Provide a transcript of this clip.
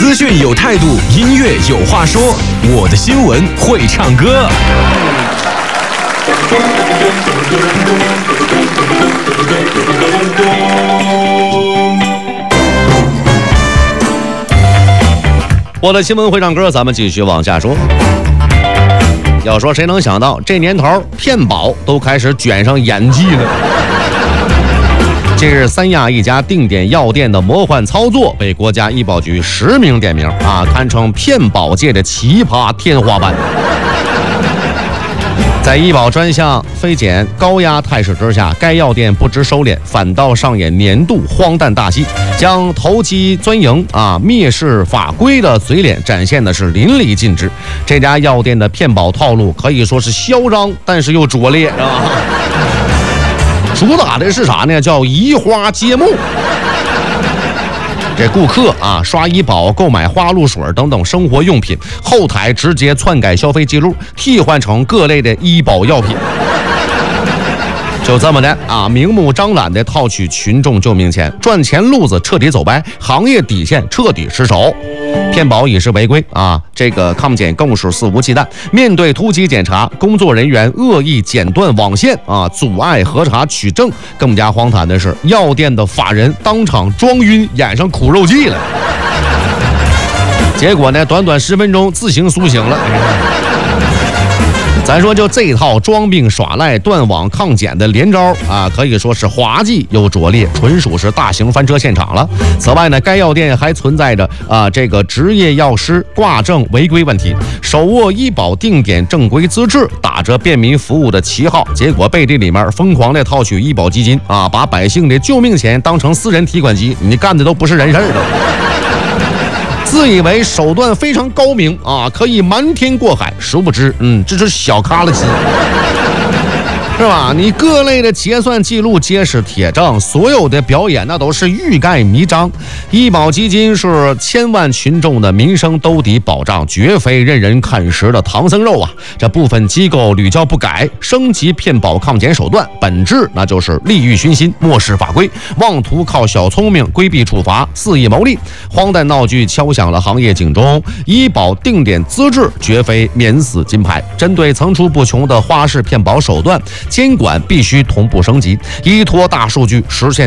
资讯有态度，音乐有话说，我的新闻会唱歌。我的新闻会唱歌，咱们继续往下说。要说谁能想到，这年头骗保都开始卷上演技了。近日，三亚一家定点药店的魔幻操作被国家医保局实名点名堪称骗保界的奇葩天花板。在医保专项非检高压态势之下，该药店不知收敛，反倒上演年度荒诞大戏，将投机钻营蔑视法规的嘴脸展现的是淋漓尽致。这家药店的骗保套路可以说是嚣张，但是又拙劣，主打的是啥呢？叫移花接木。这顾客刷医保购买花露水等等生活用品，后台直接篡改消费记录，替换成各类的医保药品，就这么的明目张胆的套取群众救命钱，赚钱路子彻底走歪，行业底线彻底失守。骗保已是违规这个抗检更是肆无忌惮。面对突击检查，工作人员恶意剪断网线阻碍核查取证。更加荒唐的是，药店的法人当场装晕，演上苦肉计了。结果呢，短短10分钟自行苏醒了。咱说就这套装病耍赖断网抗检的连招可以说是滑稽又拙劣，纯属是大型翻车现场了。此外呢，该药店还存在着这个职业药师挂证违规问题，手握医保定点正规资质，打着便民服务的旗号，结果背地里面疯狂的套取医保基金把百姓的救命钱当成私人提款机，你干的都不是人事了。自以为手段非常高明可以瞒天过海，殊不知这是小咖了鸡，是吧？你各类的结算记录皆是铁证，所有的表演那都是欲盖弥彰。医保基金是千万群众的民生兜底保障，绝非任人啃食的唐僧肉这部分机构屡教不改，升级骗保抗检手段，本质那就是利欲熏心，漠视法规，妄图靠小聪明规避处罚，肆意牟利。荒诞闹剧敲响了行业警钟，医保定点资质绝非免死金牌。针对层出不穷的花式骗保手段，监管必须同步升级，依托大数据实现